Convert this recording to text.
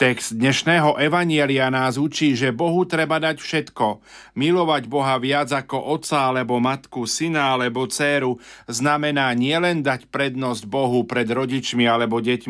Text dnešného evanjelia nás učí, že Bohu treba dať všetko. Milovať Boha viac ako otca alebo matku, syna alebo dcéru znamená nielen dať prednosť Bohu pred rodičmi alebo deťmi,